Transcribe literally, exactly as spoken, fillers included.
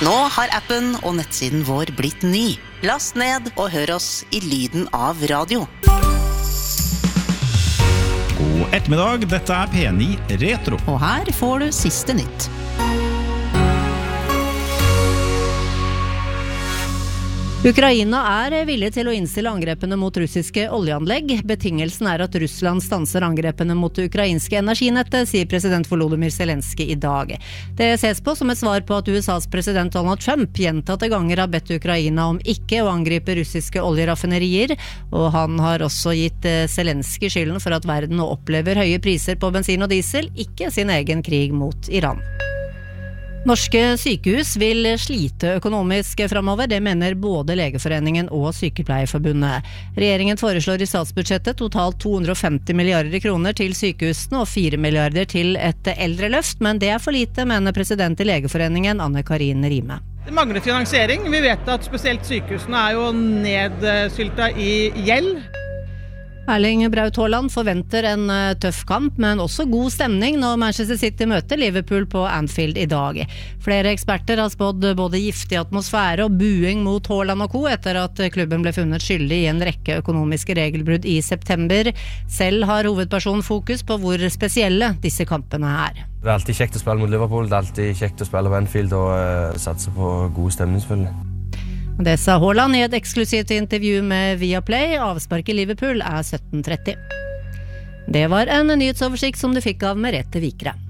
Nå har appen og nettsiden vår blitt ny. Last ned og hør oss i lyden av radio. God ettermiddag, dette er P ni Retro. Og her får du siste nytt. Ukraina er villig til å innstille angrepene mot russiske oljeanlegg. Betingelsen er at Russland stanser angrepene mot det ukrainske energinettet, sier president Volodymyr Zelensky i dag. Det ses på som et svar på at U S A's president Donald Trump gjentatte ganger har bedt Ukraina om ikke å angripe russiske oljeraffinerier, og han har også gitt Zelensky skylden for at verden nå opplever høye priser på bensin og diesel, ikke sin egen krig mot Iran. Norske sykehus vil slite økonomisk fremover, det mener både Legeforeningen og Sykepleierforbundet. Regjeringen foreslår i statsbudsjettet totalt to hundre og femti milliarder kroner til sykehusene og fire milliarder til et eldreløft, men det er for lite, mener president i Legeforeningen Anne Karin Rime. Det mangler finansiering. Vi vet at spesielt sykehusene er jo nedsylta i gjeld. Erling Braut Haaland forventer en tøff kamp, men også god stemning når Manchester City møter Liverpool på Anfield i dag. Flere eksperter har spådd både giftig atmosfære og buing mot Haaland og co. etter at klubben ble funnet skyldig i en rekke økonomiske regelbrudd i september. Selv har hovedpersonen fokus på hvor spesielle disse kampene er. Det er alltid kjekt å spille mot Liverpool, det er alltid kjekt å spille på Anfield og uh, satse på god stemning selvfølgelig. Det sa Haaland i et eksklusivt intervju med Viaplay. Avspark i Liverpool er sytten tretti. Det var en nyhetsoversikt som du fikk av Merete Vikre.